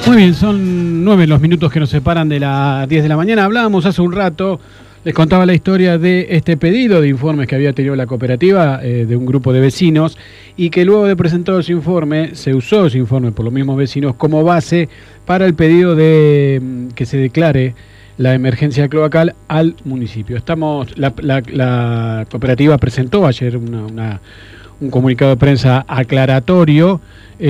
Muy bien, son 9 los minutos que nos separan de las 10 de la mañana. Hablábamos hace un rato, les contaba la historia de este pedido de informes que había tenido la cooperativa de un grupo de vecinos y que luego de presentado ese informe, se usó ese informe por los mismos vecinos como base para el pedido de que se declare la emergencia cloacal al municipio. La cooperativa presentó ayer un comunicado de prensa aclaratorio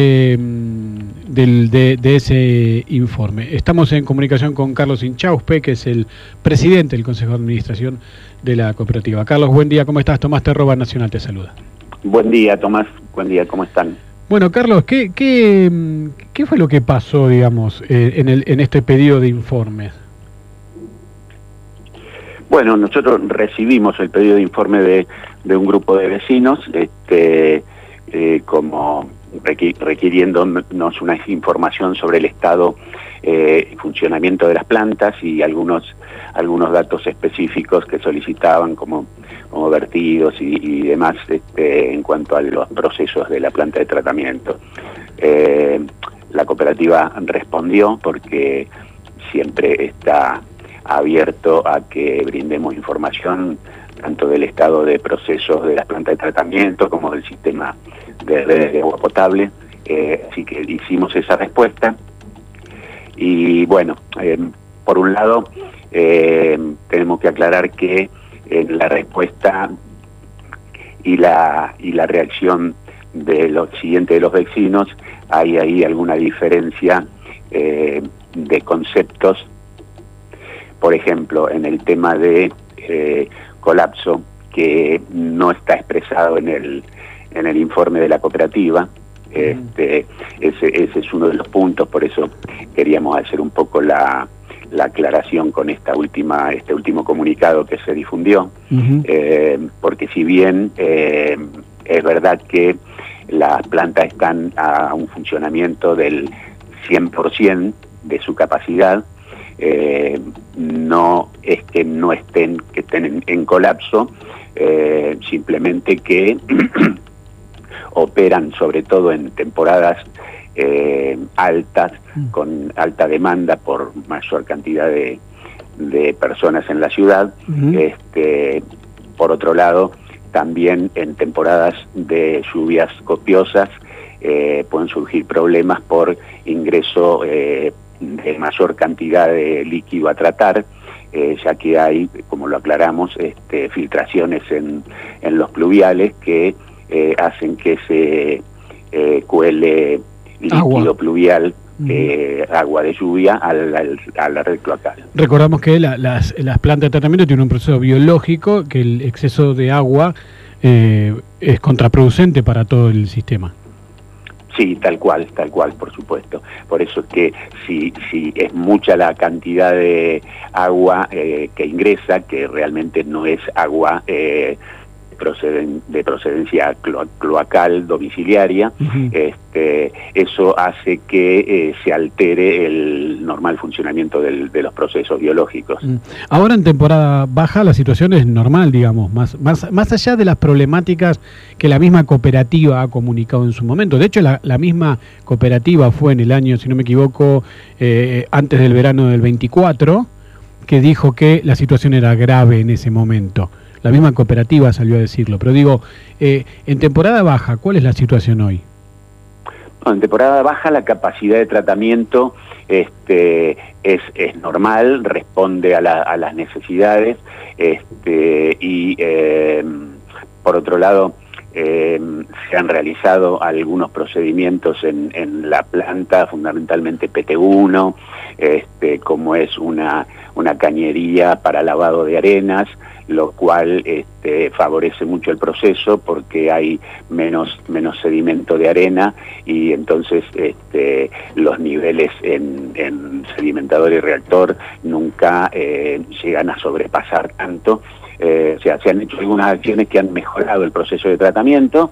de ese informe. Estamos en comunicación con Carlos Inchauspe, que es el presidente del Consejo de Administración de la cooperativa. Carlos, buen día, ¿cómo estás? Tomás Terroba, Nacional, te saluda. Buen día, Tomás, buen día, ¿cómo están? Bueno, Carlos, ¿qué fue lo que pasó, digamos, en este pedido de informes? Bueno, nosotros recibimos el pedido de informe de un grupo de vecinos, como requiriéndonos una información sobre el estado y funcionamiento de las plantas y algunos datos específicos que solicitaban como vertidos y demás en cuanto a los procesos de la planta de tratamiento. La cooperativa respondió porque siempre está abierto a que brindemos información tanto del estado de procesos de las plantas de tratamiento como del sistema de redes de agua potable, así que hicimos esa respuesta. Y bueno, por un lado tenemos que aclarar que en la respuesta y la reacción de los siguientes de los vecinos hay ahí alguna diferencia de conceptos. Por ejemplo, en el tema de colapso, que no está expresado en el informe de la cooperativa, ese es uno de los puntos, por eso queríamos hacer un poco la aclaración con este último comunicado que se difundió, porque si bien es verdad que las plantas están a un funcionamiento del 100% de su capacidad, no es que no estén en colapso, simplemente que operan sobre todo en temporadas altas, con alta demanda por mayor cantidad de personas en la ciudad. Por otro lado, también en temporadas de lluvias copiosas pueden surgir problemas por ingreso de mayor cantidad de líquido a tratar, ya que hay, como lo aclaramos, filtraciones en los pluviales que hacen que se cuele líquido pluvial, agua de lluvia a la red cloacal. Recordamos que las plantas de tratamiento tienen un proceso biológico, que el exceso de agua es contraproducente para todo el sistema. Sí, tal cual, por supuesto. Por eso es que si es mucha la cantidad de agua que ingresa, que realmente no es agua de procedencia cloacal domiciliaria, eso hace que se altere el normal funcionamiento de los procesos biológicos. Ahora en temporada baja la situación es normal, digamos, más allá de las problemáticas que la misma cooperativa ha comunicado en su momento. De hecho, la misma cooperativa fue en el año, si no me equivoco, antes del verano del 24, que dijo que la situación era grave en ese momento. La misma cooperativa salió a decirlo, pero digo, en temporada baja, ¿cuál es la situación hoy? No, en temporada baja la capacidad de tratamiento es normal, responde a las necesidades, y por otro lado se han realizado algunos procedimientos en la planta, fundamentalmente PT1, como es una cañería para lavado de arenas, lo cual favorece mucho el proceso porque hay menos sedimento de arena y entonces los niveles en sedimentador y reactor nunca llegan a sobrepasar tanto. O sea, se han hecho algunas acciones que han mejorado el proceso de tratamiento,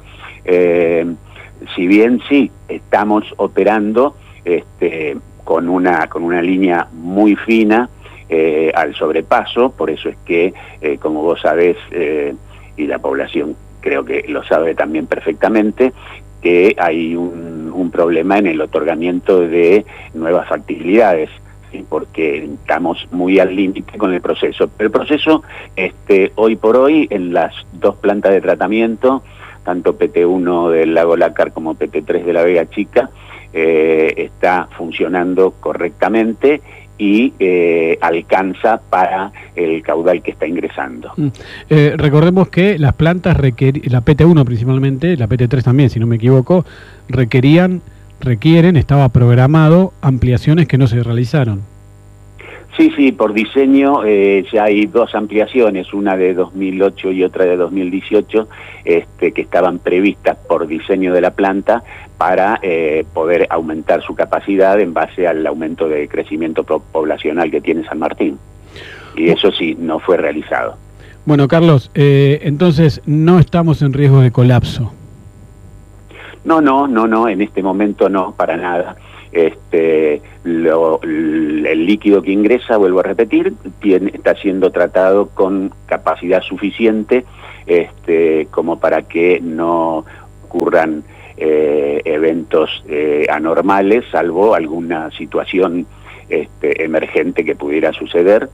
si bien sí estamos operando con una línea muy fina al sobrepaso. Por eso es que, como vos sabés, y la población creo que lo sabe también perfectamente, que hay un un problema en el otorgamiento de nuevas factibilidades, ¿sí? Porque estamos muy al límite con el proceso. El proceso, hoy por hoy, en las 2 plantas de tratamiento, tanto PT1 del Lago Lácar como PT3 de la Vega Chica, está funcionando correctamente y alcanza para el caudal que está ingresando. Recordemos que las plantas la PT1 principalmente, la PT3 también, si no me equivoco, requieren, estaba programado ampliaciones que no se realizaron. Sí, por diseño ya hay 2 ampliaciones, una de 2008 y otra de 2018, que estaban previstas por diseño de la planta para poder aumentar su capacidad en base al aumento de crecimiento poblacional que tiene San Martín. Y eso sí, no fue realizado. Bueno, Carlos, entonces no estamos en riesgo de colapso. No, en este momento no, para nada. El líquido que ingresa, vuelvo a repetir, está siendo tratado con capacidad suficiente como para que no ocurran eventos anormales, salvo alguna situación emergente que pudiera suceder.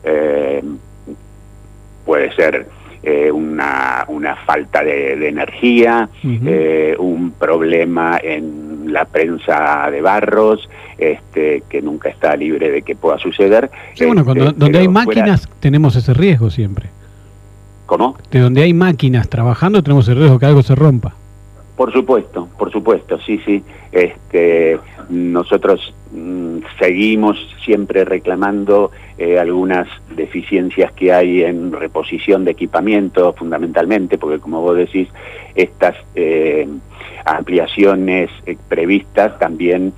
Puede ser una falta de energía, un problema en la prensa de barros, que nunca está libre de que pueda suceder. Sí, bueno, donde hay máquinas tenemos ese riesgo siempre. ¿Cómo? De donde hay máquinas trabajando tenemos el riesgo que algo se rompa. Por supuesto, sí. Nosotros seguimos siempre reclamando algunas deficiencias que hay en reposición de equipamiento, fundamentalmente, porque como vos decís, estas ampliaciones previstas también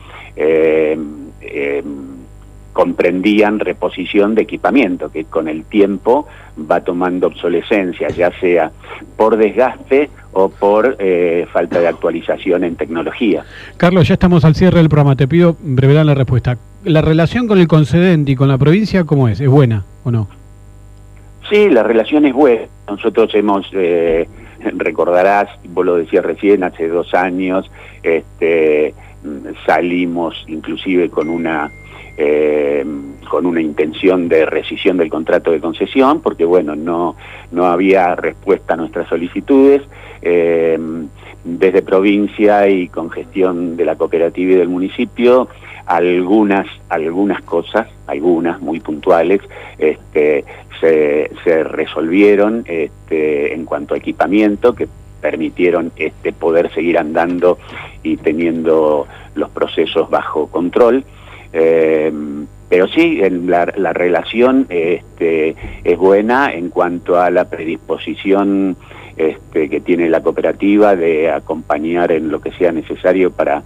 comprendían reposición de equipamiento, que con el tiempo va tomando obsolescencia, ya sea por desgaste o por falta de actualización en tecnología. Carlos, ya estamos al cierre del programa, te pido brevedad en la respuesta. ¿La relación con el concedente y con la provincia cómo es? ¿Es buena o no? Sí, la relación es buena. Nosotros hemos, recordarás, vos lo decías recién, hace 2 años, salimos inclusive con una intención de rescisión del contrato de concesión, porque bueno, no había respuesta a nuestras solicitudes. Desde provincia y con gestión de la cooperativa y del municipio, algunas cosas, algunas muy puntuales, se resolvieron en cuanto a equipamiento, que permitieron poder seguir andando y teniendo los procesos bajo control. Pero sí, la relación es buena en cuanto a la predisposición que tiene la cooperativa de acompañar en lo que sea necesario para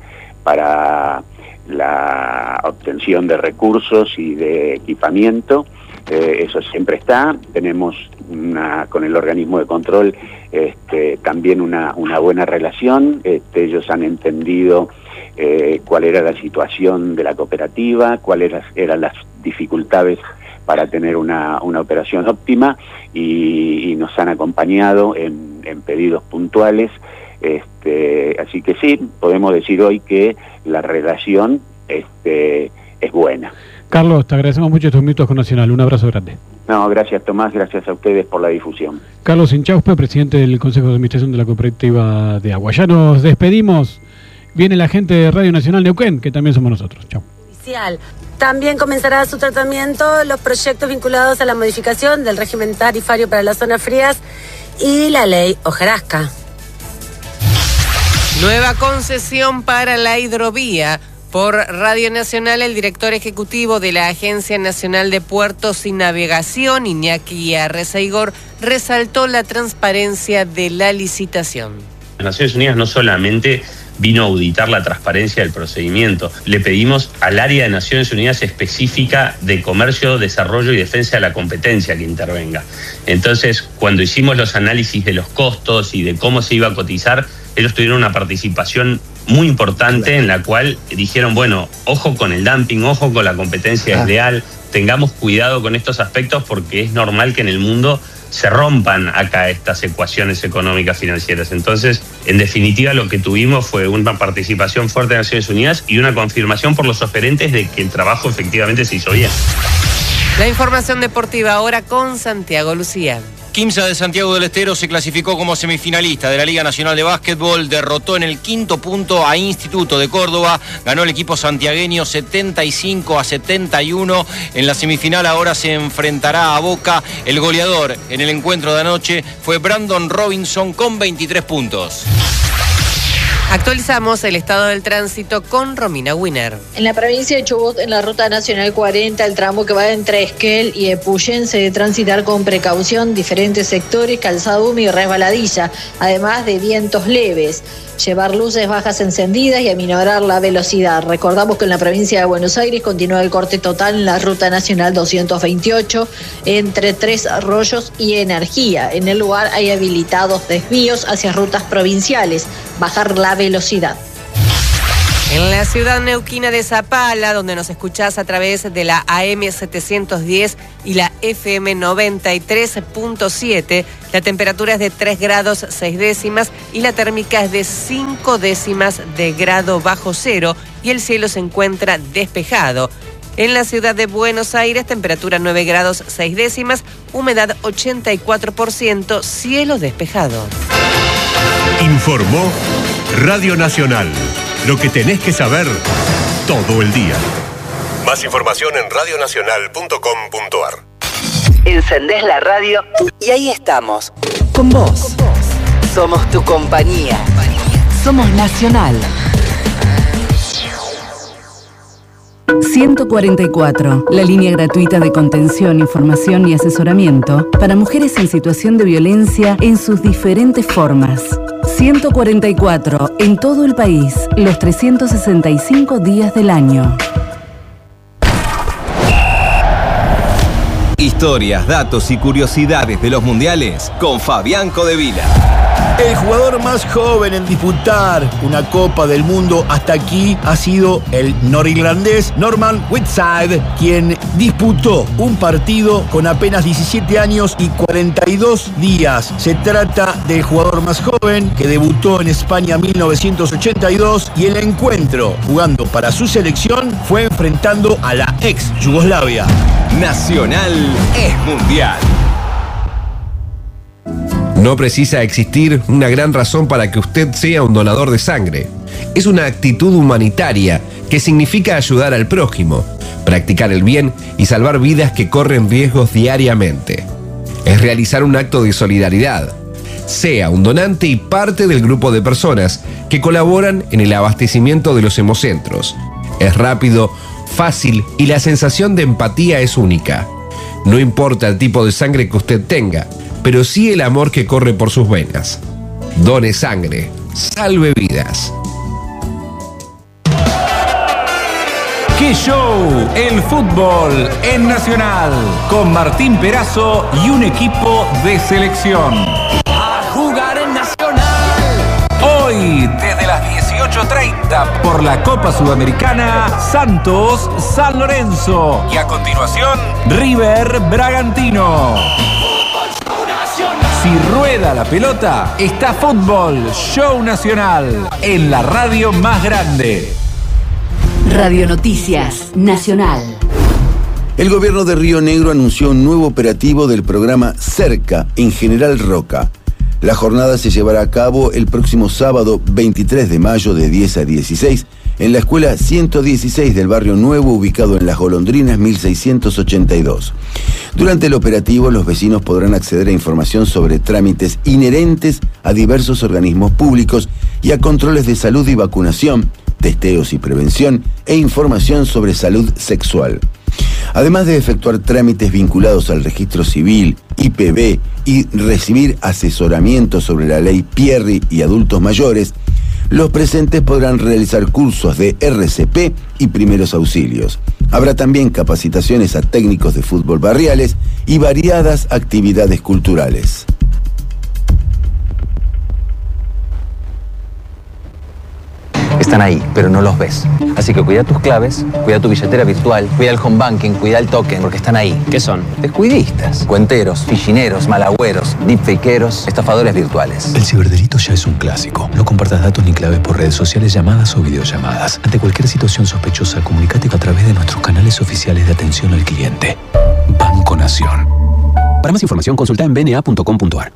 la obtención de recursos y de equipamiento. Eso siempre está. Tenemos con el organismo de control también una buena relación. Ellos han entendido cuál era la situación de la cooperativa, cuáles eran las dificultades para tener una operación óptima, y nos han acompañado en pedidos puntuales. Así que sí, podemos decir hoy que la relación es buena. Carlos, te agradecemos mucho estos minutos con Nacional. Un abrazo grande. No, gracias Tomás, gracias a ustedes por la difusión. Carlos Inchauspe, presidente del Consejo de Administración de la Cooperativa de Agua. Ya nos despedimos. Viene la gente de Radio Nacional Neuquén, que también somos nosotros. Chao. También comenzará su tratamiento los proyectos vinculados a la modificación del régimen tarifario para las zonas frías y la ley hojarasca. Nueva concesión para la hidrovía. Por Radio Nacional, el director ejecutivo de la Agencia Nacional de Puertos y Navegación, Iñaki Arrezaigor, resaltó la transparencia de la licitación. Las Naciones Unidas no solamente vino a auditar la transparencia del procedimiento, le pedimos al área de Naciones Unidas específica de Comercio, Desarrollo y Defensa de la Competencia que intervenga. Entonces, cuando hicimos los análisis de los costos y de cómo se iba a cotizar, ellos tuvieron una participación muy importante en la cual dijeron, bueno, ojo con el dumping, ojo con la competencia desleal, tengamos cuidado con estos aspectos porque es normal que en el mundo se rompan acá estas ecuaciones económicas financieras. Entonces, en definitiva, lo que tuvimos fue una participación fuerte de Naciones Unidas y una confirmación por los oferentes de que el trabajo efectivamente se hizo bien. La información deportiva ahora con Santiago Lucía. Quimsa de Santiago del Estero se clasificó como semifinalista de la Liga Nacional de Básquetbol, derrotó en el quinto punto a Instituto de Córdoba, ganó el equipo santiagueño 75-71. En la semifinal ahora se enfrentará a Boca. El goleador en el encuentro de anoche fue Brandon Robinson con 23 puntos. Actualizamos el estado del tránsito con Romina Winner. En la provincia de Chubut, en la ruta nacional 40, el tramo que va entre Esquel y Epuyén se debe transitar con precaución diferentes sectores, calzada húmeda y resbaladiza, además de vientos leves. Llevar luces bajas encendidas y aminorar la velocidad. Recordamos que en la provincia de Buenos Aires continúa el corte total en la ruta nacional 228 entre Tres Arroyos y Energía. En el lugar hay habilitados desvíos hacia rutas provinciales. Bajar la velocidad. En la ciudad neuquina de Zapala, donde nos escuchás a través de la AM 710 y la FM 93.7, la temperatura es de 3 grados 6 décimas y la térmica es de 5 décimas de grado bajo cero y el cielo se encuentra despejado. En la ciudad de Buenos Aires, temperatura 9 grados 6 décimas, humedad 84%, cielo despejado. Informó Radio Nacional. Lo que tenés que saber todo el día. Más información en radionacional.com.ar. Encendés la radio y ahí estamos. Con vos. Somos tu compañía. Somos Nacional. 144, la línea gratuita de contención, información y asesoramiento para mujeres en situación de violencia en sus diferentes formas. 144, en todo el país, los 365 días del año. Historias, datos y curiosidades de los mundiales con Fabián Codevila. El jugador más joven en disputar una Copa del Mundo hasta aquí ha sido el norirlandés Norman Whitside, quien disputó un partido con apenas 17 años y 42 días. Se trata del jugador más joven que debutó en España en 1982 y el encuentro jugando para su selección fue enfrentando a la ex Yugoslavia. Nacional es mundial. No precisa existir una gran razón para que usted sea un donador de sangre. Es una actitud humanitaria que significa ayudar al prójimo, practicar el bien y salvar vidas que corren riesgos diariamente. Es realizar un acto de solidaridad. Sea un donante y parte del grupo de personas que colaboran en el abastecimiento de los hemocentros. Es rápido, fácil y la sensación de empatía es única. No importa el tipo de sangre que usted tenga, pero sí el amor que corre por sus venas. Done sangre, salve vidas. ¡Qué show! El fútbol en Nacional, con Martín Perazo y un equipo de selección. A jugar en Nacional. Hoy, desde las 18:30, por la Copa Sudamericana, Santos San Lorenzo. Y a continuación, River Bragantino. Si rueda la pelota, está Fútbol Show Nacional en la radio más grande. Radio Noticias Nacional. El gobierno de Río Negro anunció un nuevo operativo del programa Cerca en General Roca. La jornada se llevará a cabo el próximo sábado 23 de mayo de 10 a 16 en la escuela 116 del Barrio Nuevo, ubicado en Las Golondrinas 1682. Durante el operativo, los vecinos podrán acceder a información sobre trámites inherentes a diversos organismos públicos y a controles de salud y vacunación, testeos y prevención e información sobre salud sexual. Además de efectuar trámites vinculados al registro civil, IPB y recibir asesoramiento sobre la ley Pierri y adultos mayores, los presentes podrán realizar cursos de RCP y primeros auxilios. Habrá también capacitaciones a técnicos de fútbol barriales y variadas actividades culturales. Están ahí, pero no los ves. Así que cuida tus claves, cuida tu billetera virtual, cuida el home banking, cuida el token, porque están ahí. ¿Qué son? Descuidistas, cuenteros, fichineros, malagüeros, deepfakeros, estafadores virtuales. El ciberdelito ya es un clásico. No compartas datos ni claves por redes sociales, llamadas o videollamadas. Ante cualquier situación sospechosa, comunícate a través de nuestros canales oficiales de atención al cliente. Banco Nación. Para más información, consulta en bna.com.ar.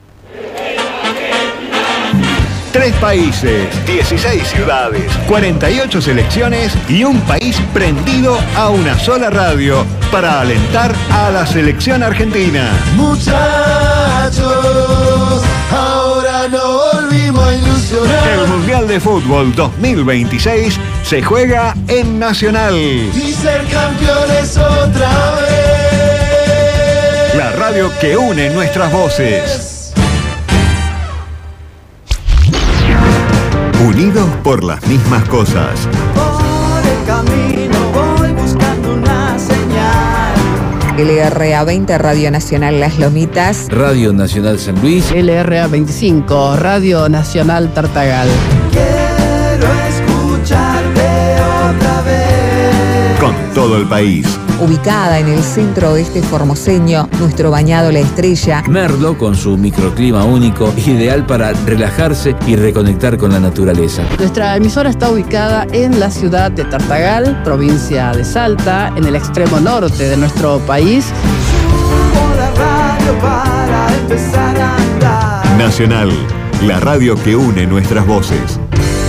3 países, 16 ciudades, 48 selecciones y un país prendido a una sola radio para alentar a la selección argentina. Muchachos, ahora no volvimos a ilusionar. El Mundial de Fútbol 2026 se juega en Nacional. Y ser campeones otra vez. La radio que une nuestras voces. Unidos por las mismas cosas. Por el camino voy buscando una señal. LRA 20, Radio Nacional Las Lomitas. Radio Nacional San Luis. LRA 25, Radio Nacional Tartagal. Quiero escucharte otra vez. Con todo el país. Ubicada en el centro oeste formoseño, nuestro bañado La Estrella. Merlo, con su microclima único, ideal para relajarse y reconectar con la naturaleza. Nuestra emisora está ubicada en la ciudad de Tartagal, provincia de Salta, en el extremo norte de nuestro país. Subo la radio para empezar a andar. Nacional, la radio que une nuestras voces.